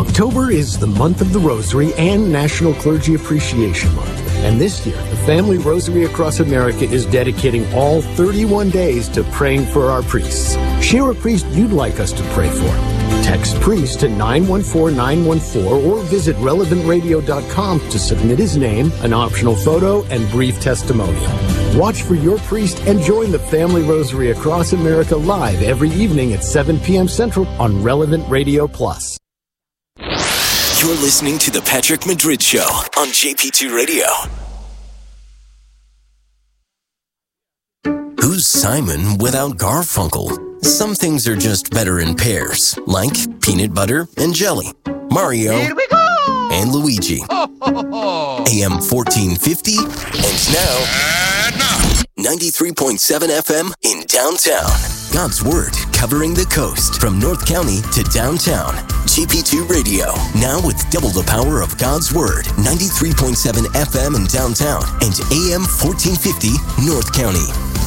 October is the month of the Rosary and National Clergy Appreciation Month. And this year, the Family Rosary Across America is dedicating all 31 days to praying for our priests. Share a priest you'd like us to pray for. Text priest to 914-914 or visit relevantradio.com to submit his name, an optional photo, and brief testimonial. Watch for your priest and join the Family Rosary Across America live every evening at 7 p.m. Central on Relevant Radio Plus. You're listening to The Patrick Madrid Show on JP2 Radio. Who's Simon without Garfunkel? Some things are just better in pairs, like peanut butter and jelly, Mario Here we go! and Luigi. Ho, ho, ho. AM 1450 and now 93.7 FM in downtown. God's Word covering the coast from North County to downtown. GP2 Radio, now with double the power of God's Word. 93.7 FM in downtown and AM 1450 North County.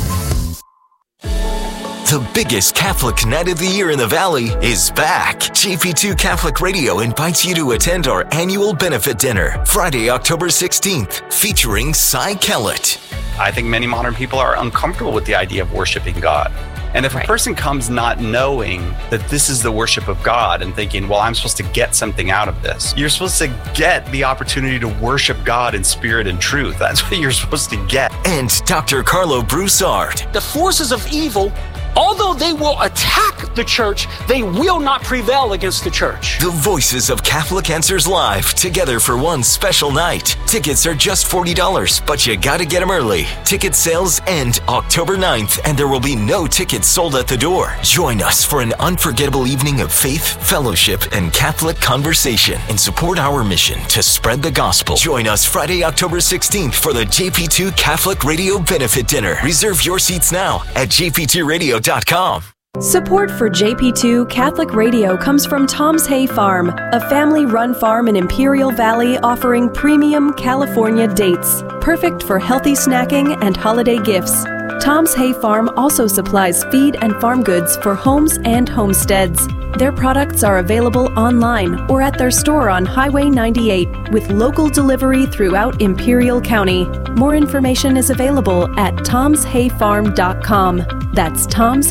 The biggest Catholic night of the year in the Valley is back. GP2 Catholic Radio invites you to attend our annual benefit dinner, Friday, October 16th, featuring Cy Kellett. I think many modern people are uncomfortable with the idea of worshiping God. And if a person comes not knowing that this is the worship of God and thinking, well, I'm supposed to get something out of this, you're supposed to get the opportunity to worship God in spirit and truth. That's what you're supposed to get. And Dr. Carlo Broussard. The forces of evil, although they will attack the church, they will not prevail against the church. The voices of Catholic Answers Live, together for one special night. Tickets are just $40, but you gotta get them early. Ticket sales end October 9th, and there will be no tickets sold at the door. Join us for an unforgettable evening of faith, fellowship, and Catholic conversation, and support our mission to spread the gospel. Join us Friday, October 16th for the JP2 Catholic Radio Benefit Dinner. Reserve your seats now at jp2radio.com. Support for JP2 Catholic Radio comes from Tom's Hay Farm, a family-run farm in Imperial Valley offering premium California dates, perfect for healthy snacking and holiday gifts. Tom's Hay Farm also supplies feed and farm goods for homes and homesteads. Their products are available online or at their store on Highway 98 with local delivery throughout Imperial County. More information is available at tomshayfarm.com. That's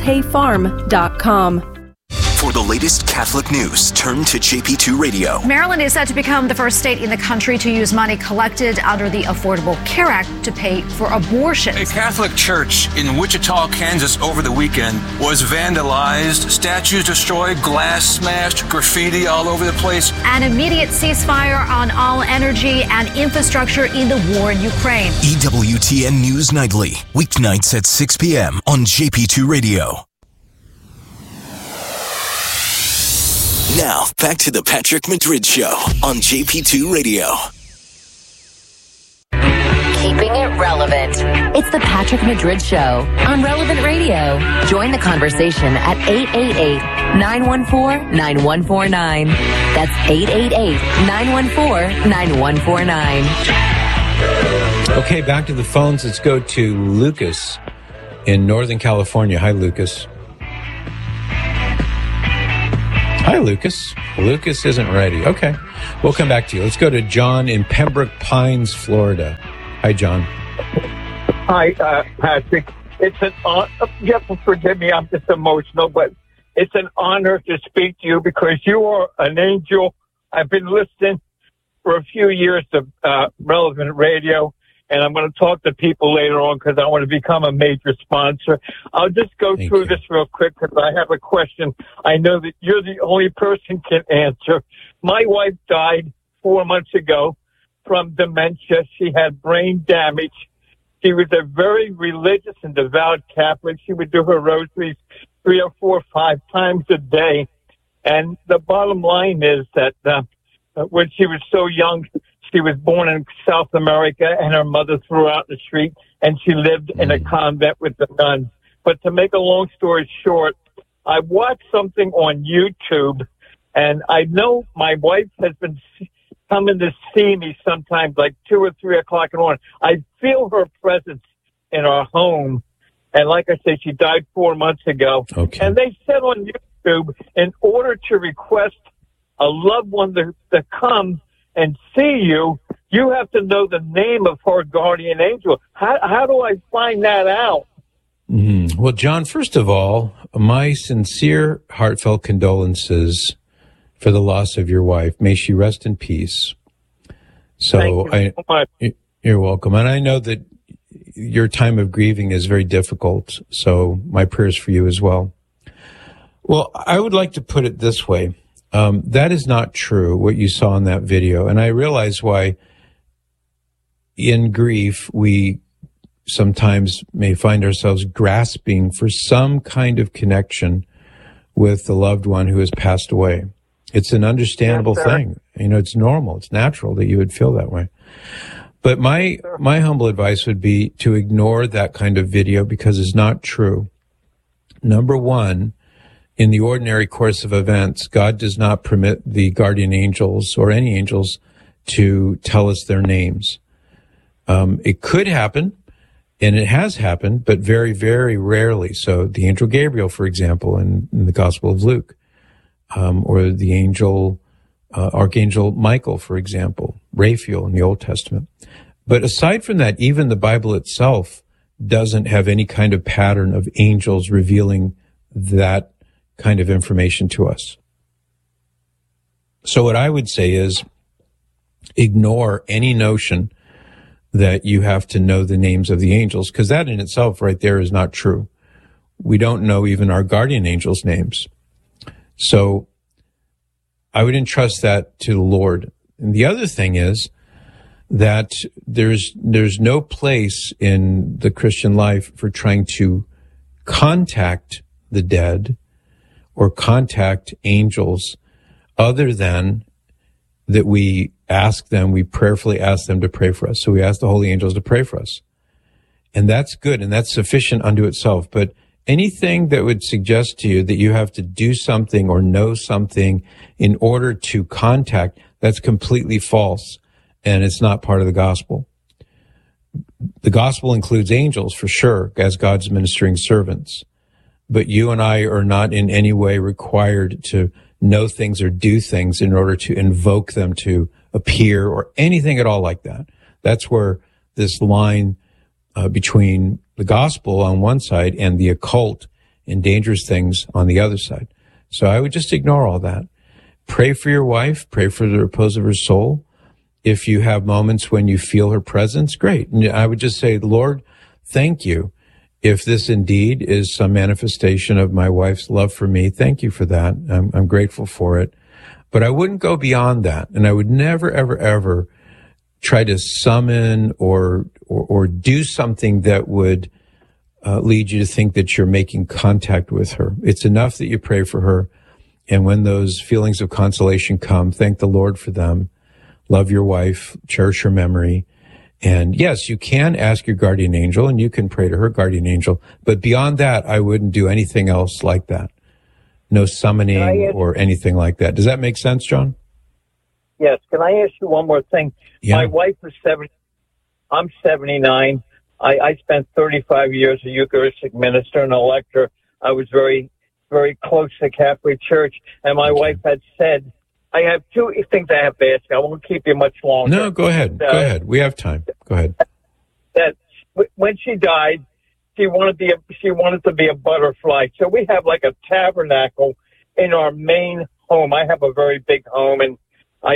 tomshayfarm.com. For the latest Catholic news, turn to JP2 Radio. Maryland is set to become the first state in the country to use money collected under the Affordable Care Act to pay for abortions. A Catholic church in Wichita, Kansas over the weekend was vandalized, statues destroyed, glass smashed, graffiti all over the place. An immediate ceasefire on all energy and infrastructure in the war in Ukraine. EWTN News Nightly, weeknights at 6 p.m. on JP2 Radio. Now, back to the Patrick Madrid Show on JP2 Radio. Keeping it relevant. It's the Patrick Madrid Show on Relevant Radio. Join the conversation at 888-914-9149. That's 888-914-9149. Okay, back to the phones. Let's go to Lucas in Northern California. Hi, Lucas. Hi, Lucas. Lucas isn't ready. Okay. We'll come back to you. Let's go to John in Pembroke Pines, Florida. Hi, John. Hi, Patrick. It's an honor. You have to forgive me. I'm just emotional, but it's an honor to speak to you because you are an angel. I've been listening for a few years to Relevant Radio, and I'm going to talk to people later on because I want to become a major sponsor. I'll just go through this real quick because I have a question. I know that you're the only person can answer. My wife died 4 months ago from dementia. She had brain damage. She was a very religious and devout Catholic. She would do her rosaries 3 or 4 or 5 times a day. And the bottom line is that when she was so young, she was born in South America, and her mother threw her out in the street, and she lived in a convent with the nuns. But to make a long story short, I watched something on YouTube, and I know my wife has been coming to see me sometimes, like 2 or 3 o'clock in the morning. I feel her presence in our home, and like I said, she died 4 months ago. Okay. And they said on YouTube, in order to request a loved one to come and see you, you have to know the name of her guardian angel. How do I find that out? Mm-hmm. Well, John, first of all, my sincere, heartfelt condolences for the loss of your wife. May she rest in peace. So Thank you so much. You're welcome. And I know that your time of grieving is very difficult. So my prayers for you as well. Well, I would like to put it this way. That is not true, what you saw in that video. And I realize why in grief we sometimes may find ourselves grasping for some kind of connection with the loved one who has passed away. It's an understandable thing. It's normal. It's natural that you would feel that way. But my humble advice would be to ignore that kind of video because it's not true. Number one, in the ordinary course of events, God does not permit the guardian angels or any angels to tell us their names. It could happen, and it has happened, but very, very rarely. So the angel Gabriel, for example, in the Gospel of Luke, or the angel, Archangel Michael, for example, Raphael in the Old Testament. But aside from that, even the Bible itself doesn't have any kind of pattern of angels revealing that kind of information to us. So what I would say is ignore any notion that you have to know the names of the angels, because that in itself right there is not true. We don't know even our guardian angels' names. So I would entrust that to the Lord. And the other thing is that there's no place in the Christian life for trying to contact the dead or contact angels other than that we prayerfully ask them to pray for us. So we ask the holy angels to pray for us. And that's good, and that's sufficient unto itself. But anything that would suggest to you that you have to do something or know something in order to contact, that's completely false, and it's not part of the gospel. The gospel includes angels, for sure, as God's ministering servants. But you and I are not in any way required to know things or do things in order to invoke them to appear or anything at all like that. That's where this line between the gospel on one side and the occult and dangerous things on the other side. So I would just ignore all that. Pray for your wife. Pray for the repose of her soul. If you have moments when you feel her presence, great. And I would just say, Lord, thank you. If this indeed is some manifestation of my wife's love for me, thank you for that. I'm grateful for it. But I wouldn't go beyond that. And I would never, ever, ever try to summon or do something that would lead you to think that you're making contact with her. It's enough that you pray for her. And when those feelings of consolation come, thank the Lord for them. Love your wife, cherish her memory. And yes, you can ask your guardian angel and you can pray to her guardian angel. But beyond that, I wouldn't do anything else like that. No summoning or anything like that. Does that make sense, John? Yes. Can I ask you one more thing? Yeah. My wife is 70. I'm 79. I spent 35 years a Eucharistic minister and a lector. I was very, very close to the Catholic Church. And my wife had said, I have two things I have to ask you. I won't keep you much longer. No, go ahead. Go ahead. We have time. Go ahead. That when she died, she wanted to be a butterfly. So we have like a tabernacle in our main home. I have a very big home, and I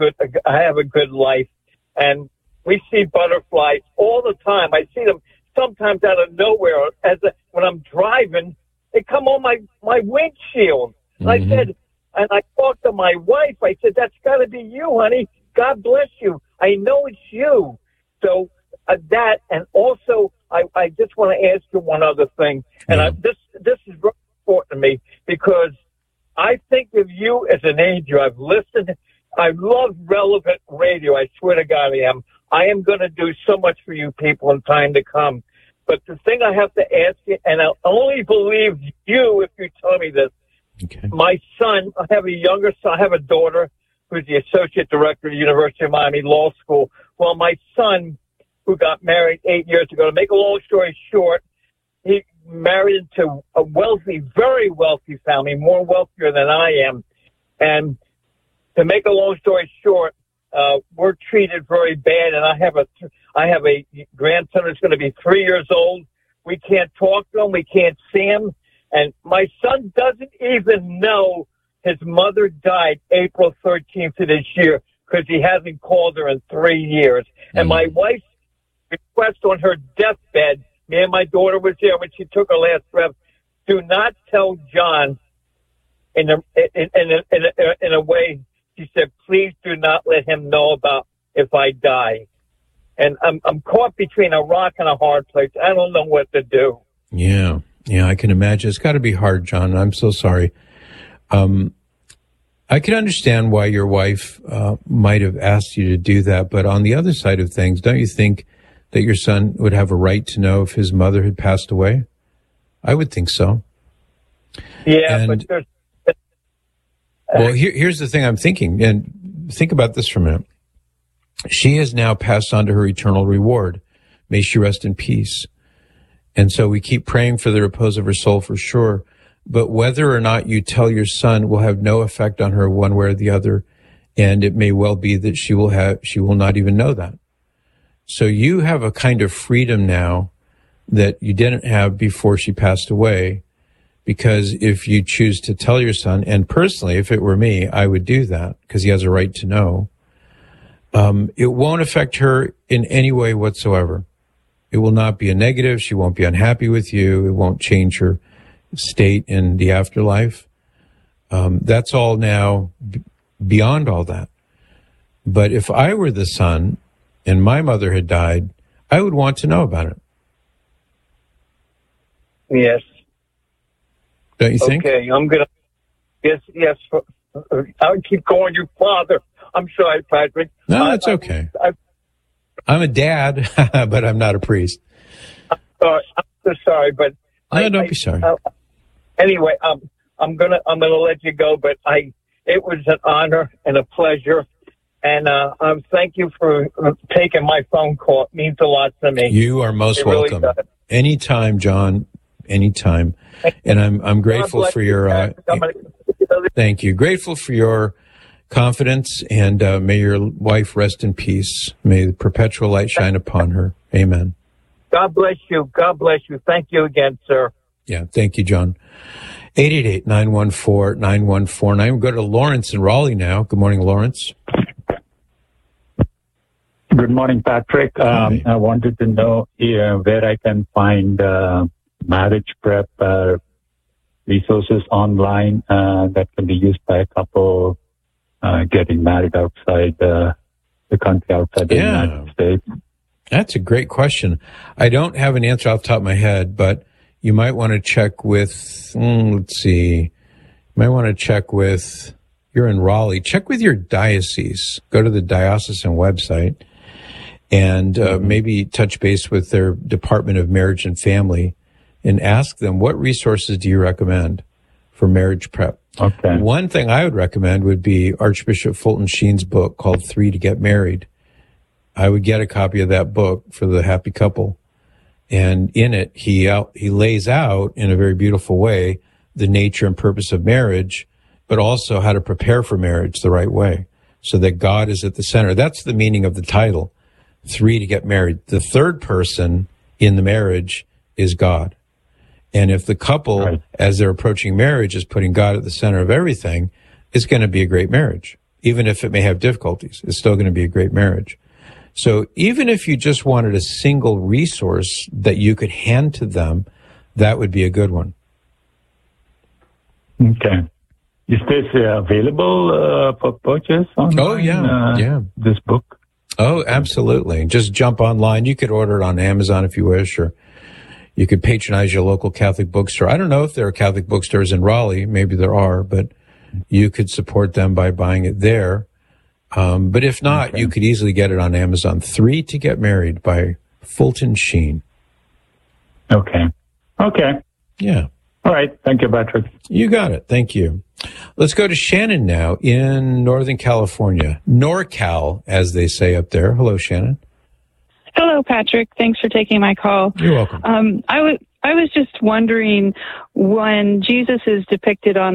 have a good life. And we see butterflies all the time. I see them sometimes out of nowhere. When I'm driving, they come on my windshield. And I said. And I talked to my wife. I said, that's got to be you, honey. God bless you. I know it's you. So that, and also, I just want to ask you one other thing. And this is very important to me because I think of you as an angel. I've listened. I love Relevant Radio. I swear to God I am. I am going to do so much for you people in time to come. But the thing I have to ask you, and I'll only believe you if you tell me this, okay. My son, I have a younger son, I have a daughter who's the associate director of the University of Miami Law School. Well, my son, who got married 8 years ago, to make a long story short, he married into a wealthy, very wealthy family, more wealthier than I am. And to make a long story short, we're treated very bad, and I have a grandson who's going to be 3 years old. We can't talk to him. We can't see him. And my son doesn't even know his mother died April 13th of this year because he hasn't called her in 3 years. And my wife's request on her deathbed, me and my daughter was there when she took her last breath, do not tell John in a way. She said, please do not let him know about if I die. And I'm caught between a rock and a hard place. I don't know what to do. Yeah, I can imagine. It's got to be hard, John. I'm so sorry. I can understand why your wife might have asked you to do that, but on the other side of things, don't you think that your son would have a right to know if his mother had passed away? I would think so. Yeah, but there's... Well, here's the thing I'm thinking, and think about this for a minute. She has now passed on to her eternal reward. May she rest in peace. And so we keep praying for the repose of her soul for sure. But whether or not you tell your son will have no effect on her one way or the other. And it may well be that she will not even know that. So you have a kind of freedom now that you didn't have before she passed away. Because if you choose to tell your son, and personally, if it were me, I would do that because he has a right to know. It won't affect her in any way whatsoever. It will not be a negative. She won't be unhappy with you. It won't change her state in the afterlife. That's all now beyond all that. But if I were the son and my mother had died, I would want to know about it. Yes. Don't you think? Okay, I'm going to... Yes. I'll keep calling you Father. I'm sorry, Patrick. No, that's okay. I'm a dad, but I'm not a priest. I'm so sorry, but... No, don't be sorry. Anyway, I'm gonna let you go, but it was an honor and a pleasure, and thank you for taking my phone call. It means a lot to me. You are most welcome. Really anytime, John. Anytime. And I'm grateful for your... thank you. Grateful for your confidence, and may your wife rest in peace. May the perpetual light shine upon her. Amen. God bless you. God bless you. Thank you again, sir. Yeah, thank you, John. 888-914-9149. We'll go to Lawrence in Raleigh now. Good morning, Lawrence. Good morning, Patrick. I wanted to know where I can find marriage prep resources online that can be used by a couple getting married outside the country, outside the United States. That's a great question. I don't have an answer off the top of my head, but you might want to check with, let's see, you might want to check with, you're in Raleigh, check with your diocese. Go to the diocesan website and maybe touch base with their Department of Marriage and Family and ask them, what resources do you recommend for marriage prep? Okay. One thing I would recommend would be Archbishop Fulton Sheen's book called 3 to Get Married. I would get a copy of that book for the happy couple. And in it, he lays out in a very beautiful way the nature and purpose of marriage, but also how to prepare for marriage the right way so that God is at the center. That's the meaning of the title, 3 to Get Married. The third person in the marriage is God. And if the couple, as they're approaching marriage, is putting God at the center of everything, it's going to be a great marriage. Even if it may have difficulties, it's still going to be a great marriage. So even if you just wanted a single resource that you could hand to them, that would be a good one. Okay. Is this available for purchase online? Oh, yeah. This book? Oh, absolutely. Just jump online. You could order it on Amazon if you wish, or you could patronize your local Catholic bookstore. I don't know if there are Catholic bookstores in Raleigh. Maybe there are, but you could support them by buying it there. But if not, you could easily get it on Amazon. 3 to Get Married by Fulton Sheen. Okay. Yeah. All right. Thank you, Patrick. You got it. Thank you. Let's go to Shannon now in Northern California. NorCal, as they say up there. Hello, Shannon. Hello, Patrick. Thanks for taking my call. You're welcome. I was just wondering, when Jesus is depicted on the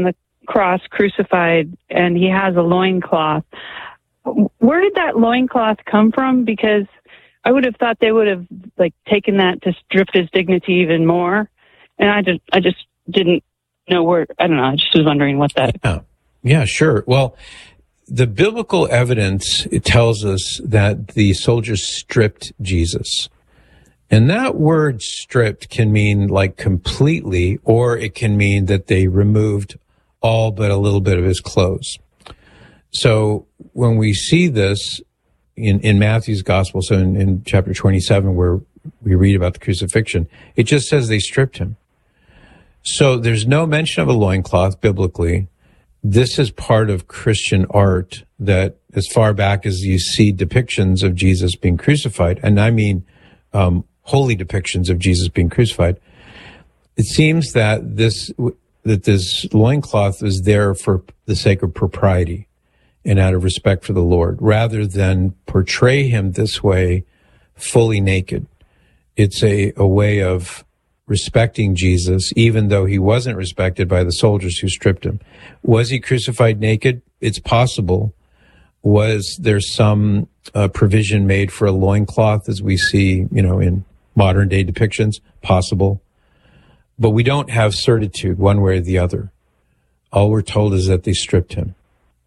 cross, crucified, and he has a loincloth. Where did that loincloth come from? Because I would have thought they would have taken that to strip his dignity even more. And I just didn't know where. I don't know. I just was wondering what that. Yeah, sure. Well, the biblical evidence, it tells us that the soldiers stripped Jesus. And that word stripped can mean completely, or it can mean that they removed all but a little bit of his clothes. So when we see this in Matthew's gospel, so in chapter 27, where we read about the crucifixion, it just says they stripped him. So there's no mention of a loincloth biblically. This is part of Christian art that as far back as you see depictions of Jesus being crucified, and I mean holy depictions of Jesus being crucified, it seems that this loincloth is there for the sake of propriety and out of respect for the Lord, rather than portray him this way fully naked. It's a way of respecting Jesus, even though he wasn't respected by the soldiers who stripped him. Was he crucified naked? It's possible. Was there some provision made for a loincloth, as we see, in modern day depictions? Possible. But we don't have certitude one way or the other. All we're told is that they stripped him.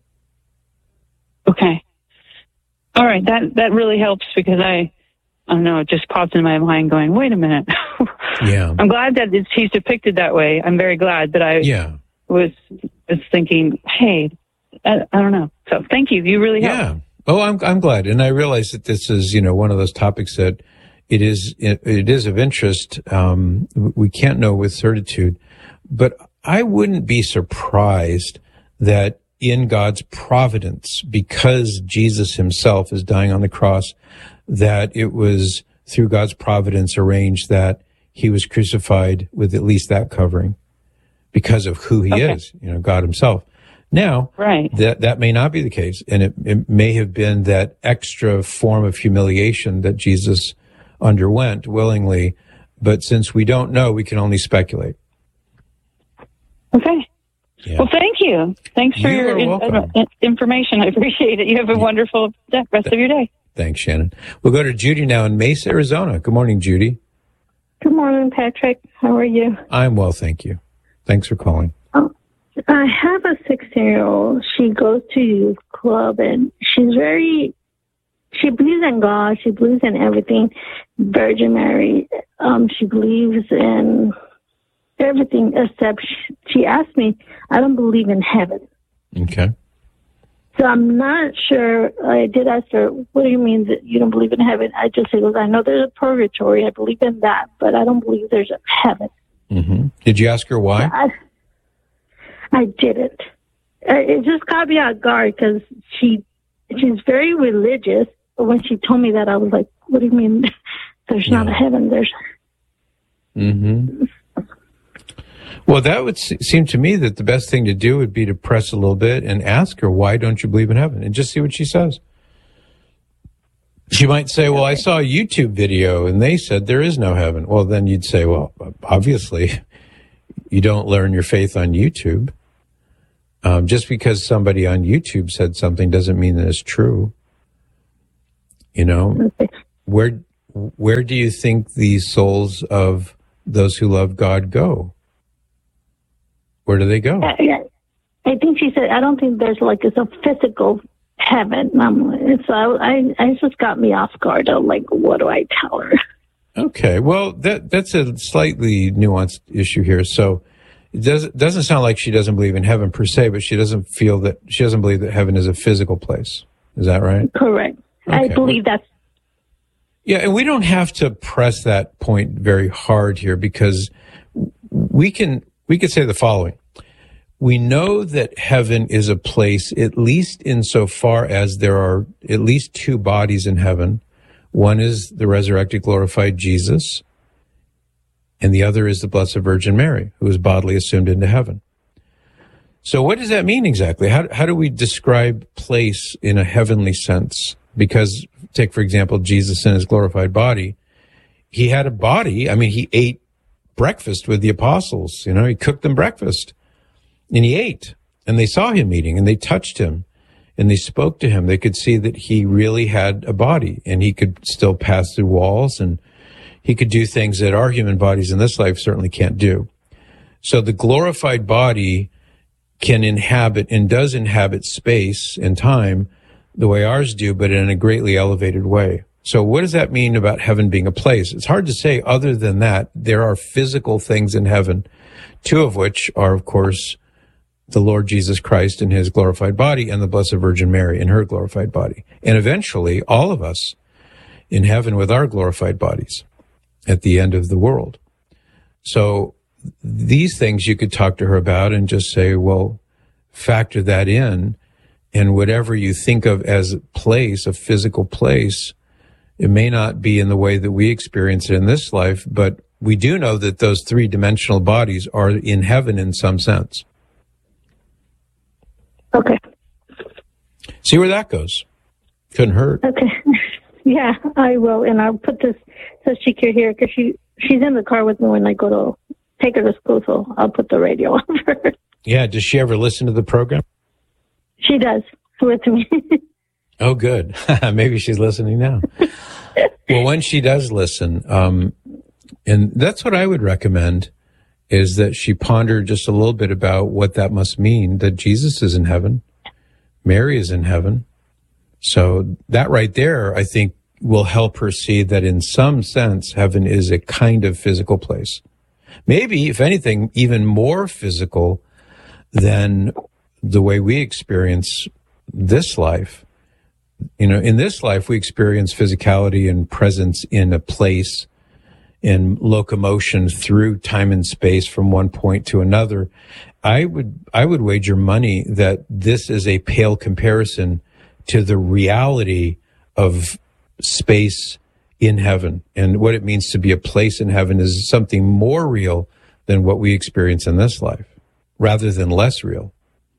Okay. All right. That really helps, because I don't know, it just popped in my mind going, wait a minute. Yeah. I'm glad that he's depicted that way. I'm very glad, but I was thinking, hey, I don't know. So thank you. You really helped. Yeah. Oh, I'm glad. And I realize that this is, one of those topics that it is of interest. We can't know with certitude, but I wouldn't be surprised that in God's providence, because Jesus himself is dying on the cross, that it was through God's providence arranged that he was crucified with at least that covering because of who he is, God himself. Now, that may not be the case, and it may have been that extra form of humiliation that Jesus underwent willingly, but since we don't know, we can only speculate. Okay. Yeah. Well, thank you. Thanks for your information. I appreciate it. You have a wonderful rest of your day. Thanks, Shannon. We'll go to Judy now in Mesa, Arizona. Good morning, Judy. Good morning, Patrick. How are you? I'm well, thank you. Thanks for calling. I have a 16-year-old. She goes to youth club, and she believes in God. She believes in everything. Virgin Mary. She believes in everything except she asked me, I don't believe in heaven. Okay. So I'm not sure. I did ask her, what do you mean that you don't believe in heaven? I just said, I know there's a purgatory. I believe in that, but I don't believe there's a heaven. Mm-hmm. Did you ask her why? I didn't. It just caught me off guard because she's very religious. But when she told me that, I was like, what do you mean there's not a heaven? There's... Mm-hmm. Well, that would seem to me that the best thing to do would be to press a little bit and ask her, why don't you believe in heaven? And just see what she says. She might say, well, I saw a YouTube video and they said there is no heaven. Well, then you'd say, well, obviously you don't learn your faith on YouTube. Just because somebody on YouTube said something doesn't mean that it's true. Where do you think the souls of those who love God go? Where do they go? I think she said, I don't think there's it's a physical heaven. So I just got me off guard. I'm like, what do I tell her? Okay. Well, that's a slightly nuanced issue here. So it doesn't sound like she doesn't believe in heaven per se, but she doesn't believe that heaven is a physical place. Is that right? Correct. Okay. I believe that's. Yeah. And we don't have to press that point very hard here, because we could say the following. We know that heaven is a place, at least insofar as there are at least two bodies in heaven. One is the resurrected, glorified Jesus, and the other is the Blessed Virgin Mary, who is bodily assumed into heaven. So what does that mean exactly? How do we describe place in a heavenly sense? Because, take, for example, Jesus in his glorified body. He had a body. I mean, he ate breakfast with the apostles. He cooked them breakfast and he ate. and they saw him eating, and they touched him, and they spoke to him. They could see that he really had a body, and he could still pass through walls, and he could do things that our human bodies in this life certainly can't do. So the glorified body can inhabit and does inhabit space and time the way ours do, but in a greatly elevated way. So what does that mean about heaven being a place? It's hard to say other than that there are physical things in heaven, two of which are, of course, the Lord Jesus Christ in his glorified body and the Blessed Virgin Mary in her glorified body. And eventually, all of us in heaven with our glorified bodies at the end of the world. So these things you could talk to her about and just say, well, factor that in, and whatever you think of as a place, a physical place, it may not be in the way that we experience it in this life, but we do know that those three-dimensional bodies are in heaven in some sense. Okay. See where that goes. Couldn't hurt. Okay. Yeah, I will. And I'll put this so she can hear, because she's in the car with me when I go to take her to school, so I'll put the radio on for her. Yeah, does she ever listen to the program? She does, with me. Oh, good. Maybe she's listening now. Well, when she does listen, and that's what I would recommend, is that she ponder just a little bit about what that must mean, that Jesus is in heaven, Mary is in heaven. So that right there, I think, will help her see that in some sense, heaven is a kind of physical place. Maybe, if anything, even more physical than the way we experience this life. You know, in this life, we experience physicality and presence in a place and locomotion through time and space from one point to another. I would wager money that this is a pale comparison to the reality of space in heaven. And what it means to be a place in heaven is something more real than what we experience in this life, rather than less real.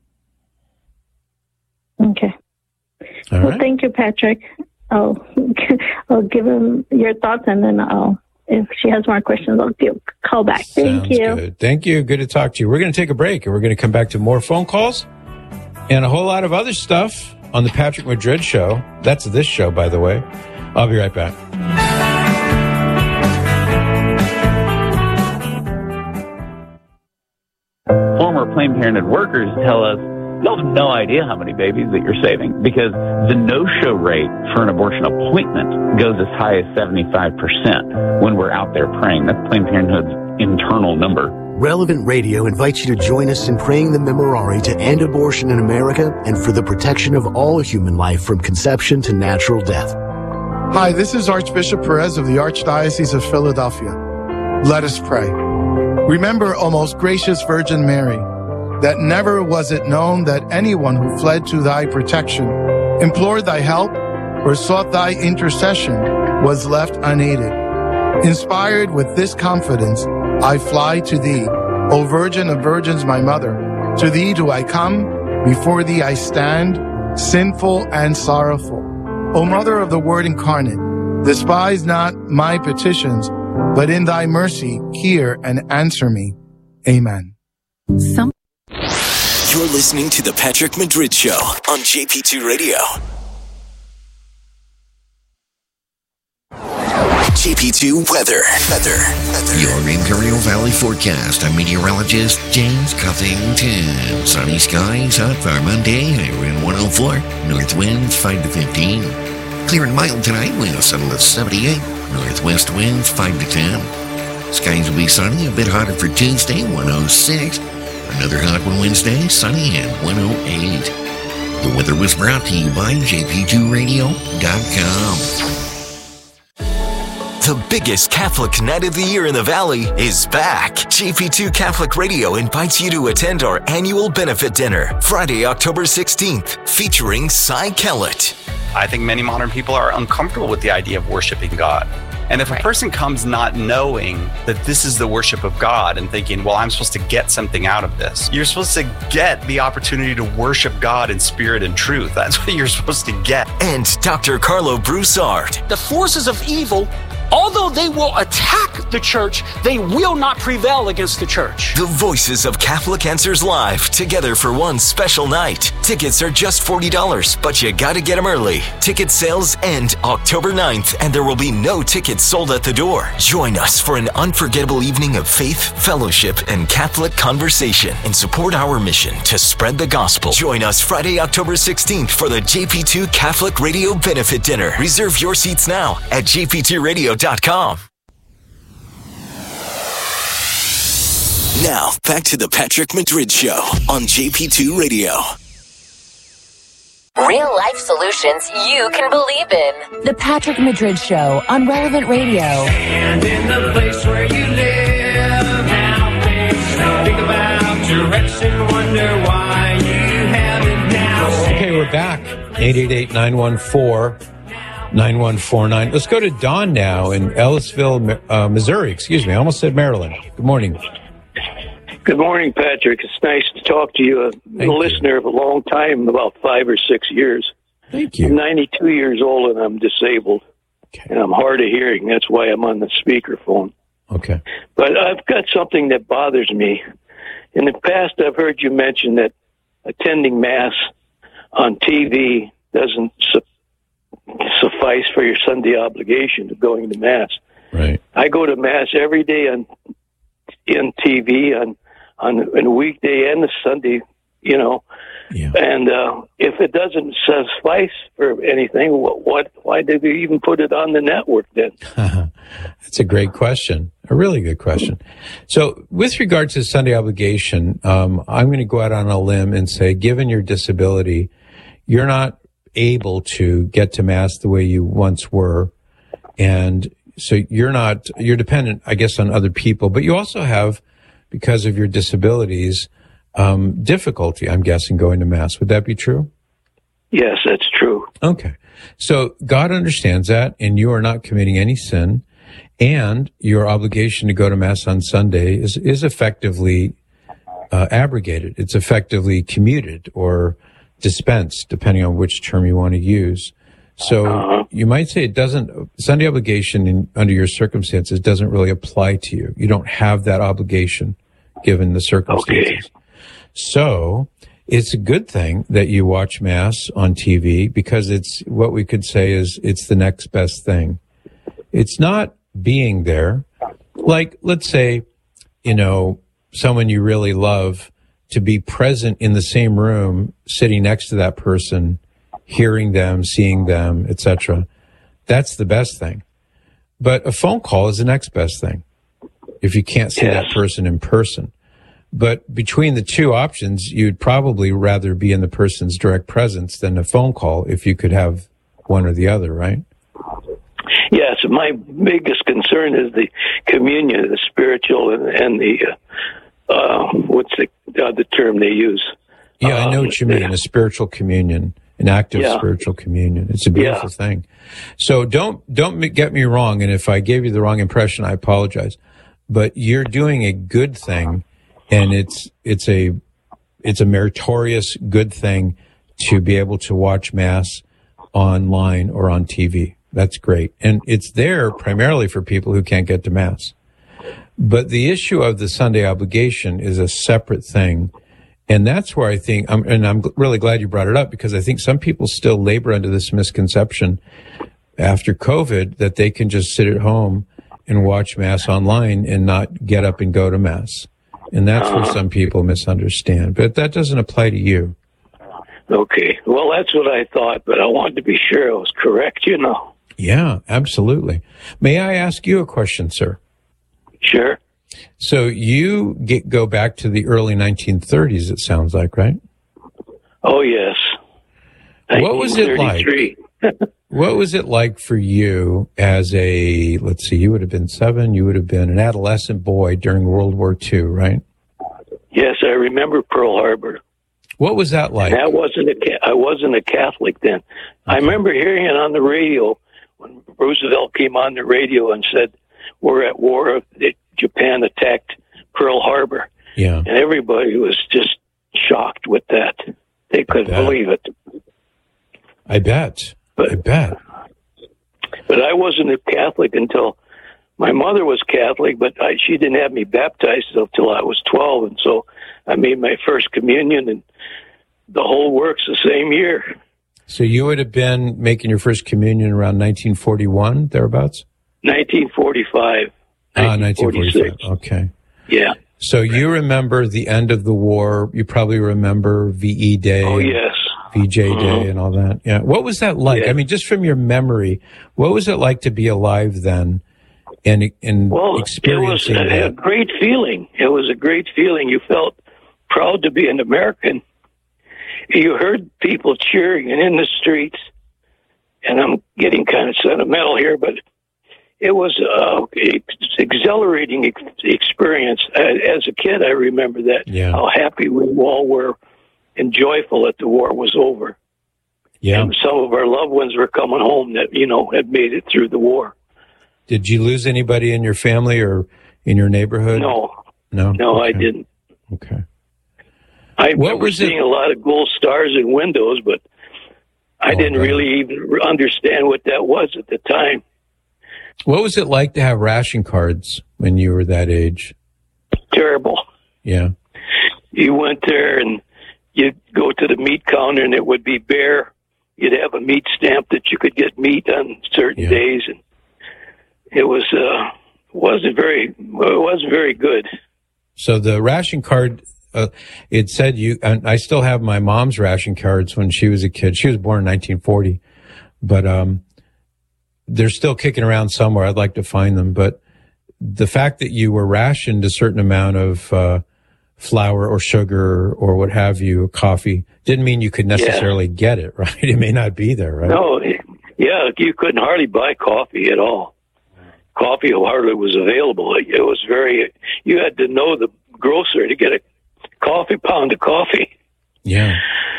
Okay. All well, right. Thank you, Patrick. I'll give him your thoughts, and then if she has more questions, I'll call back. Thank Sounds you. Good. Thank you. Good to talk to you. We're going to take a break, and we're going to come back to more phone calls and a whole lot of other stuff on the Patrick Madrid Show. That's this show, by the way. I'll be right back. Former Planned Parenthood workers tell us, you'll have no idea how many babies that you're saving, because the no-show rate for an abortion appointment goes as high as 75% when we're out there praying. That's Planned Parenthood's internal number. Relevant Radio invites you to join us in praying the Memorare to end abortion in America and for the protection of all human life from conception to natural death. Hi, this is Archbishop Perez of the Archdiocese of Philadelphia. Let us pray. Remember, O most gracious Virgin Mary, that never was it known that anyone who fled to thy protection, implored thy help, or sought thy intercession was left unaided. Inspired with this confidence, I fly to thee, O Virgin of Virgins, my mother. To thee do I come, before thee I stand, sinful and sorrowful. O Mother of the Word incarnate, despise not my petitions, but in thy mercy hear and answer me. Amen. You're listening to The Patrick Madrid Show on JP2 Radio. JP2 Weather. Your Imperial Valley forecast. I'm meteorologist James Cuthington. Sunny skies, hot for Monday, high wind 104. North winds 5 to 15. Clear and mild tonight, winds settle at 78. Northwest winds 5 to 10. Skies will be sunny, a bit hotter for Tuesday, 106. Another hot one Wednesday, sunny at 108. The weather was brought to you by JP2Radio.com. The biggest Catholic night of the year in the Valley is back. JP2 Catholic Radio invites you to attend our annual benefit dinner, Friday, October 16th, featuring Cy Kellett. I think many modern people are uncomfortable with the idea of worshiping God. And if a person comes not knowing that this is the worship of God and thinking, well, I'm supposed to get something out of this, you're supposed to get the opportunity to worship God in spirit and truth. That's what you're supposed to get. And Dr. Carlo Broussard. The forces of evil Although they will attack the church, they will not prevail against the church. The Voices of Catholic Answers Live, together for one special night. Tickets are just $40, but you gotta get them early. Ticket sales end October 9th, and there will be no tickets sold at the door. Join us for an unforgettable evening of faith, fellowship, and Catholic conversation, and support our mission to spread the gospel. Join us Friday, October 16th for the JP2 Catholic Radio Benefit Dinner. Reserve your seats now at jp2radio.com. Now, back to the Patrick Madrid Show on JP2 Radio. Real life solutions you can believe in. The Patrick Madrid Show on Relevant Radio. And in the place where you live, now think about your ex and wonder why you haven't now. Okay, we're back. 888-914-9149. Let's go to Don now in Ellisville, Missouri. Excuse me, I almost said Maryland. Good morning. Good morning, Patrick. It's nice to talk to you. A listener of a long time, about 5 or 6 years. Thank you. I'm 92 years old and I'm disabled. Okay. And I'm hard of hearing. That's why I'm on the speakerphone. Okay. But I've got something that bothers me. In the past, I've heard you mention that attending Mass on TV doesn't suffice for your Sunday obligation of going to Mass. Right. I go to Mass every day in TV on a weekday and a Sunday, you know. Yeah. And if it doesn't suffice for anything, why did they even put it on the network then? That's a great question. A really good question. So with regard to Sunday obligation, I'm going to go out on a limb and say, given your disability, you're not able to get to Mass the way you once were. And so you're dependent, I guess, on other people, but you also have, because of your disabilities, difficulty, I'm guessing, going to Mass. Would that be true? Yes, that's true. Okay. So God understands that, and you are not committing any sin, and your obligation to go to Mass on Sunday is effectively abrogated. It's effectively commuted or dispensed, depending on which term you want to use. So you might say Sunday obligation under your circumstances doesn't really apply to you. You don't have that obligation given the circumstances. Okay. So it's a good thing that you watch Mass on TV, because it's what we could say is it's the next best thing. It's not being there. Like, let's say, someone you really love, to be present in the same room, sitting next to that person, hearing them, seeing them, etc. That's the best thing. But a phone call is the next best thing if you can't see that person in person. But between the two options, you'd probably rather be in the person's direct presence than a phone call if you could have one or the other, right? Yes, my biggest concern is the communion, the spiritual and the, what's the term they use? Yeah, I know what you mean, a spiritual communion. An active spiritual communion. It's a beautiful thing. So don't get me wrong. And if I gave you the wrong impression, I apologize. But you're doing a good thing, and it's a meritorious good thing to be able to watch Mass online or on TV. That's great. And it's there primarily for people who can't get to Mass. But the issue of the Sunday obligation is a separate thing. And that's where I think, I'm really glad you brought it up, because I think some people still labor under this misconception after COVID that they can just sit at home and watch Mass online and not get up and go to Mass. And that's where some people misunderstand. But that doesn't apply to you. Okay. Well, that's what I thought, but I wanted to be sure I was correct, Yeah, absolutely. May I ask you a question, sir? Sure. So you go back to the early 1930s, it sounds like, right? Oh, yes. What was it like? What was it like for you as you would have been 7, you would have been an adolescent boy during World War II, right? Yes, I remember Pearl Harbor. What was that like? And I wasn't a Catholic then. Okay. I remember hearing it on the radio when Roosevelt came on the radio and said, we're at war. Japan attacked Pearl Harbor. Yeah. And everybody was just shocked with that. They couldn't believe it. I bet. But I wasn't a Catholic until my mother was Catholic, but she didn't have me baptized until I was 12, and so I made my first communion, and the whole works the same year. So you would have been making your first communion around 1941, thereabouts? 1945. 1945. Okay. Yeah. So you remember the end of the war. You probably remember VE Day. Oh, yes. VJ Day and all that. Yeah. What was that like? Yeah. I mean, just from your memory, what was it like to be alive then and experiencing that? It was a great feeling. It was a great feeling. You felt proud to be an American. You heard people cheering and in the streets, and I'm getting kind of sentimental here, but it was an exhilarating experience. As a kid, I remember that, how happy we all were and joyful that the war was over. Yeah. And some of our loved ones were coming home that, had made it through the war. Did you lose anybody in your family or in your neighborhood? No. No? No, I didn't. Okay. I remember seeing a lot of gold stars in windows, but I didn't really even understand what that was at the time. What was it like to have ration cards when you were that age? Terrible. Yeah. You went there and you'd go to the meat counter and it would be bare. You'd have a meat stamp that you could get meat on certain days, and it wasn't very good. So the ration card, it said and I still have my mom's ration cards when she was a kid. She was born in 1940, but they're still kicking around somewhere. I'd like to find them, but the fact that you were rationed a certain amount of flour or sugar or what have you, coffee, didn't mean you could necessarily get it, right? It may not be there, right? No, you couldn't hardly buy coffee at all. Coffee hardly was available. It was you had to know the grocer to get a pound of coffee. Yeah.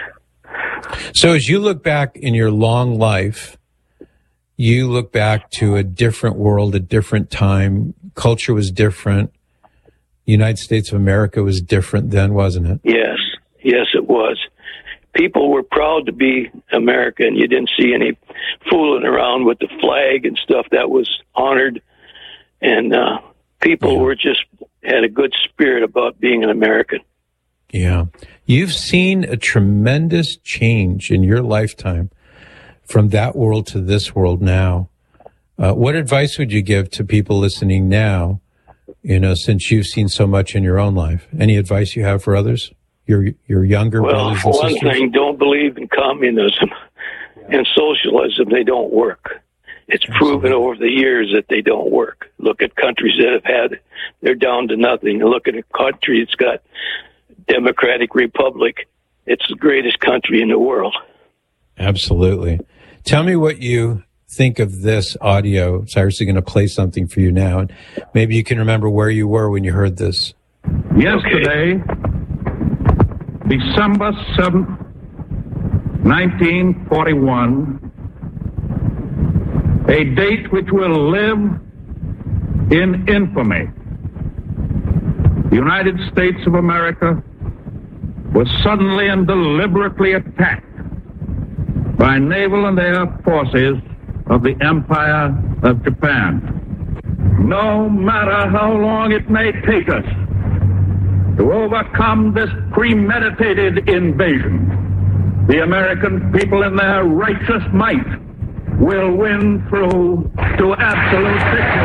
So as you look back in your long life, you look back to a different world, a different time. Culture was different. United States of America was different then, wasn't it? Yes, it was. People were proud to be American. You didn't see any fooling around with the flag and stuff. That was honored. And people were had a good spirit about being an American. Yeah. You've seen a tremendous change in your lifetime from that world to this world now. What advice would you give to people listening now, since you've seen so much in your own life? Any advice you have for others, your younger brothers and sisters? Well, for one thing, don't believe in communism and socialism. They don't work. It's proven over the years that they don't work. Look at countries that have they're down to nothing. Look at a country that's got Democratic Republic. It's the greatest country in the world. Absolutely. Tell me what you think of this audio. Cyrus is going to play something for you now, and maybe you can remember where you were when you heard this. Yesterday, December 7th, 1941, a date which will live in infamy. The United States of America was suddenly and deliberately attacked by naval and air forces of the Empire of Japan. No matter how long it may take us to overcome this premeditated invasion, the American people in their righteous might will win through to absolute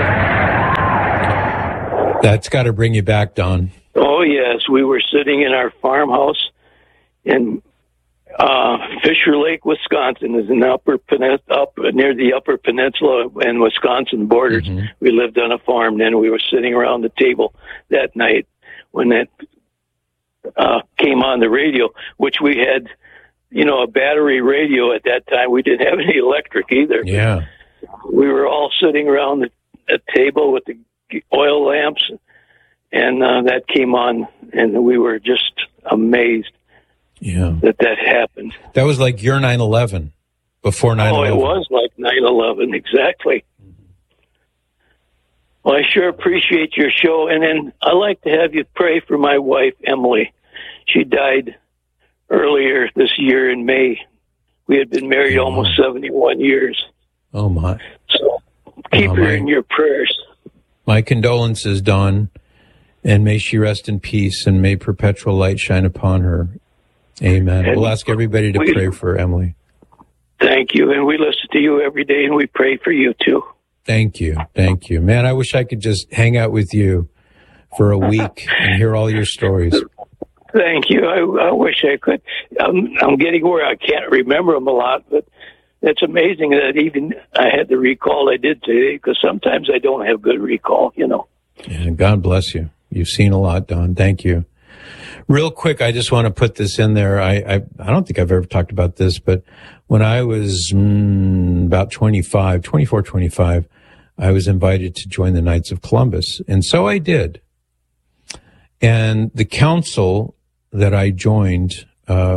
victory. That's got to bring you back, Don. Oh, yes. We were sitting in our farmhouse in Fisher Lake, Wisconsin, is in up near the Upper Peninsula and Wisconsin borders. Mm-hmm. We lived on a farm. Then we were sitting around the table that night when that came on the radio, which we had, a battery radio at that time. We didn't have any electric either. Yeah. We were all sitting around the table with the oil lamps, and that came on, and we were just amazed. Yeah, that happened. That was like your 9/11, before 9/11. Oh, it was like 9/11, exactly. Well, I sure appreciate your show, and then I like to have you pray for my wife, Emily. She died earlier this year in May. We had been married almost 71 years. Oh, my. So keep her in your prayers. My condolences, Dawn, and may she rest in peace, and may perpetual light shine upon her. Amen. We'll ask everybody to pray for Emily. Thank you. And we listen to you every day, and we pray for you, too. Thank you. Thank you. Man, I wish I could just hang out with you for a week and hear all your stories. Thank you. I wish I could. I'm getting where I can't remember them a lot, but it's amazing that even I had the recall I did today, because sometimes I don't have good recall, you know. Yeah, God bless you. You've seen a lot, Don. Thank you. Real quick, I just want to put this in there. I don't think I've ever talked about this, but when I was about 24, 25, I was invited to join the Knights of Columbus. And so I did. And the council that I joined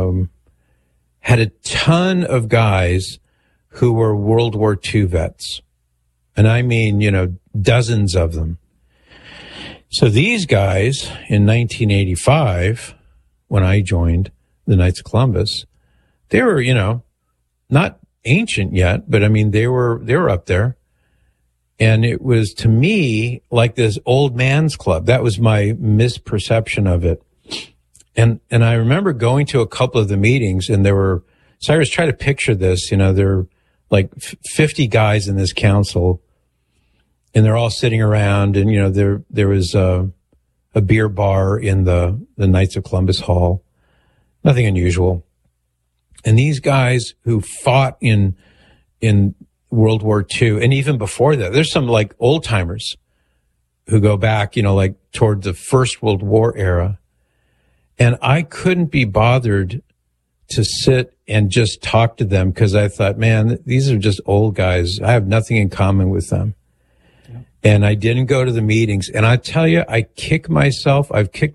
had a ton of guys who were World War II vets. And I mean, you know, dozens of them. So these guys in 1985, when I joined the Knights of Columbus, they were, you know, not ancient yet, but I mean, they were up there. And it was, to me, like this old man's club. That was my misperception of it. And I remember going to a couple of the meetings, and there were, Cyrus, try to picture this, you know, there are like 50 guys in this council, and they're all sitting around, and, you know, there was a beer bar in the Knights of Columbus Hall. Nothing unusual. And these guys who fought in World War II, and even before that, there's some like old timers who go back, you know, like toward the First World War era. And I couldn't be bothered to sit and just talk to them, because I thought, man, these are just old guys. I have nothing in common with them. And I didn't go to the meetings. And I tell you, I've kicked myself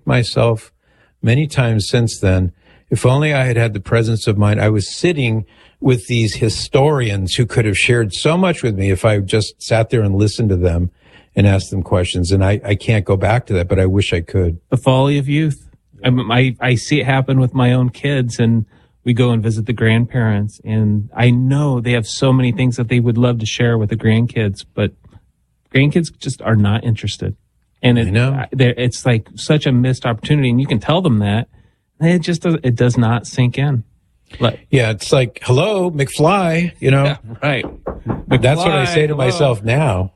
many times since then. If only I had had the presence of mind. I was sitting with these historians who could have shared so much with me if I just sat there and listened to them and asked them questions. And I can't go back to that, but I wish I could. The folly of youth. I see it happen with my own kids, and we go and visit the grandparents, and I know they have so many things that they would love to share with the grandkids, but grandkids just are not interested. And it's like such a missed opportunity, and you can tell them that. And it does not sink in. Yeah, it's like, hello, McFly, you know. Yeah, right. McFly, that's what I say to myself now.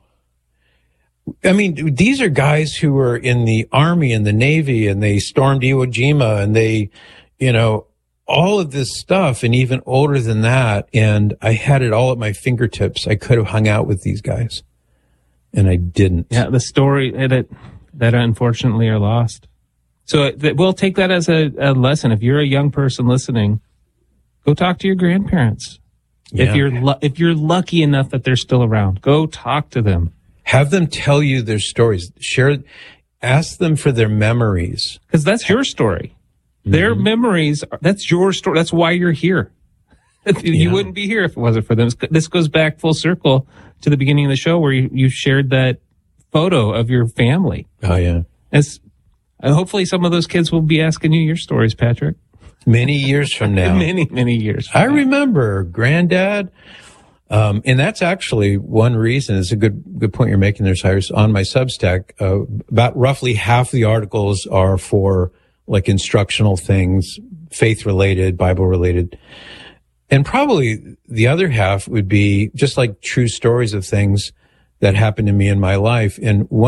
I mean, these are guys who were in the Army and the Navy, and they stormed Iwo Jima, and they, you know, all of this stuff, and even older than that. And I had it all at my fingertips. I could have hung out with these guys, and I didn't. Yeah, the story that unfortunately are lost. So we'll take that as a lesson. If you're a young person listening, go talk to your grandparents. Yeah. If you're lucky enough that they're still around, go talk to them. Have them tell you their stories. Ask them for their memories. Because that's your story. Mm-hmm. Their memories, that's your story. That's why you're here. You wouldn't be here if it wasn't for them. This goes back full circle to the beginning of the show where you shared that photo of your family. Oh, yeah. Hopefully some of those kids will be asking you your stories, Patrick. Many years from now. many years from now. I remember Granddad. And that's actually one reason. It's a good point you're making there, Cyrus. On my Substack, about roughly half the articles are for like instructional things, faith related, Bible related. And probably the other half would be just like true stories of things that happened to me in my life. And one